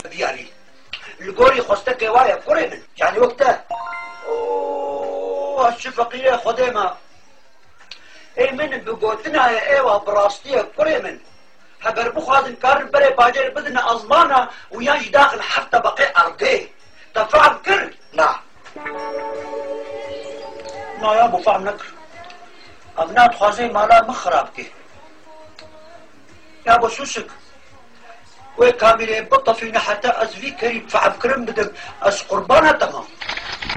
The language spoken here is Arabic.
بياري القوري خوستك وايا كوري من يعني وقتها اوه الشفقية خديمة اي من بقوتنا يا ايوه براستية كوري من هبر بخوازن كار بري باجر بدنا ازمانة وياجي داخل حتى بقي ارضي تفهم كر لا لا يا ابو فهم نكر ابنات خوازي مالا مخرابكي يا ابو سوسك وي كاميري بطفينا حتى ازفي كريم فعب كرم بدك از قربانة تمام